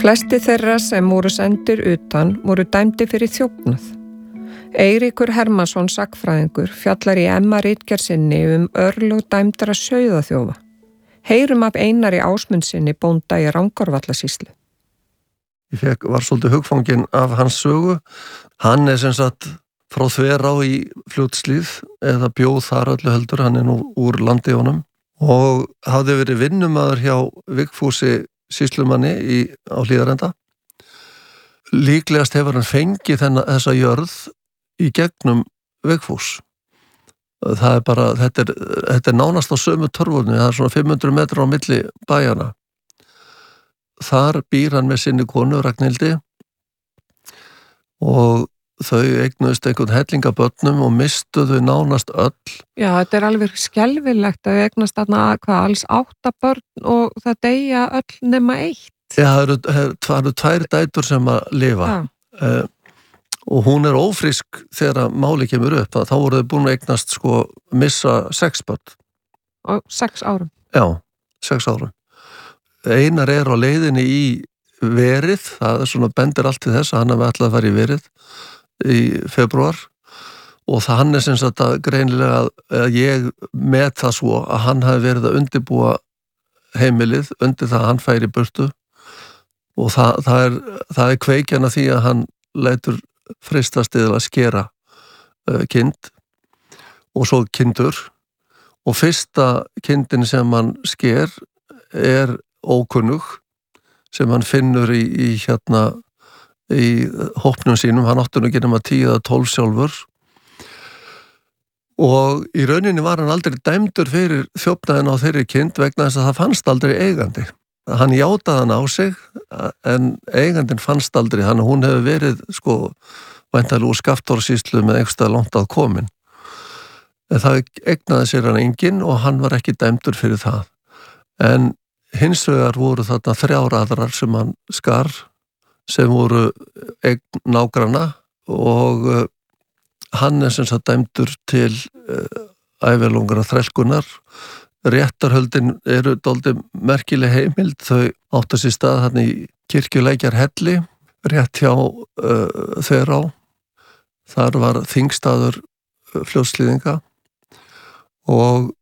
Flesti þeirra sem voru sendir utan voru dæmdi fyrir þjófnað. Eiríkur Hermannsson sagnfræðingur fjallar í ritgerð sinni örlög dæmdra sauðaþjófa. Heyrum af Einari Ásmundsinni bónda í Rangárvallasýslu. Ég var svolítið hugfanginn af hans sögu. Hann sem sagt frá Þverá í Fljótshlíð eða bjóð þar öllu heldur, hann nú úr landi honum og hafði verið vinnumaður hjá Vigfúsi sýslumanni á Hlíðarenda. Líklegast hefur hann fengið þessa jörð í gegnum Vigfús. Það er bara, þetta er nánast á sömu torfunni, það er svona 500 metrar á milli bæjana. Þar býr hann með sinni konu Ragnhildi og þau eignuðust einhvern helling af börnum og mistuðu nánast öll. Já, þetta er alveg skelfilegt að þau eignast þarna alls 8 börn og það deyja öll nema 1. Já, það eru 2 dætur sem að lifa. Já. Og hún er ófrísk þegar máli kemur upp. Þá voru þau búin að eignast missa 6 börn. Og 6 árum? Já, 6 árum. Einar er á leiðinni í verið, það er svona bendir allt til þess að hann hafi ætlað að fara í verið í febrúar og hann er sem sagt að greinilega að ég met það svo að hann hafi verið að undirbúa heimilið undir það að hann færi í burtu og það er kveikjan að því að hann lætur freistast eða að skera kind og svo kindur og fyrsta kindin sem hann sker er ókunnug sem hann finnur í hópnum sínum, hann átti nú ekki nema 10 eða 12 sjálfur og í rauninni var hann aldrei dæmdur fyrir þjófnaðinn á þeirri kind vegna þess að það fannst aldrei eigandi. Hann játaði hann á sig en eigandinn fannst aldrei, hann hún hefur verið væntanlega úr Skaftárasýslu með einhverstað langt að komin. En það eignaði sér hann enginn og hann var ekki dæmdur fyrir það. En hins vegar voru þarna 3 aðrar sem hann skar sem voru nágranna og hann er sem sagt dæmdur til ævilungra þrælkunar. Réttarhöldin eru dálítið merkileg heimild, þau áttu sér stað hann í Kirkjulækjarhelli, rétt hjá Þverá. Þar var þingstaður Fljótshlíðinga og